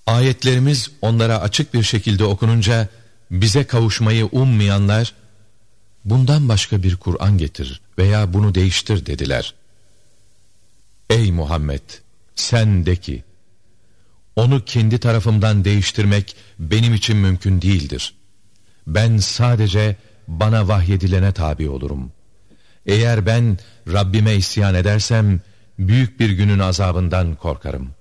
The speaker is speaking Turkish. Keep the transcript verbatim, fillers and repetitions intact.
Ayetlerimiz onlara açık bir şekilde okununca bize kavuşmayı ummayanlar, bundan başka bir Kur'an getir veya bunu değiştir dediler. Ey Muhammed, sen de ki, onu kendi tarafımdan değiştirmek benim için mümkün değildir. Ben sadece bana vahyedilene tabi olurum. Eğer ben Rabbime isyan edersem büyük bir günün azabından korkarım.